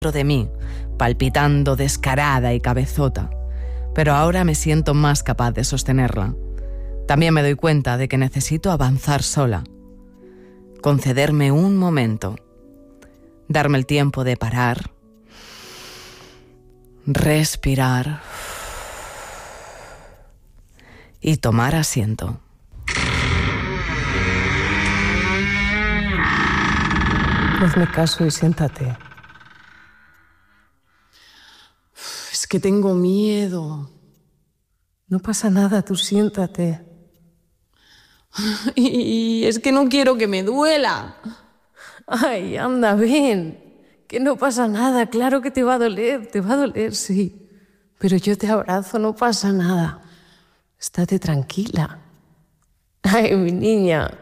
de mí, palpitando descarada y cabezota, pero ahora me siento más capaz de sostenerla. También me doy cuenta de que necesito avanzar sola, concederme un momento, darme el tiempo de parar, respirar y tomar asiento. Hazme caso y siéntate. Es que tengo miedo. No pasa nada, tú siéntate. Y es que no quiero que me duela. Ay, anda, ven. Que no pasa nada, claro que te va a doler, sí. Pero yo te abrazo, no pasa nada. Estate tranquila. Ay, mi niña.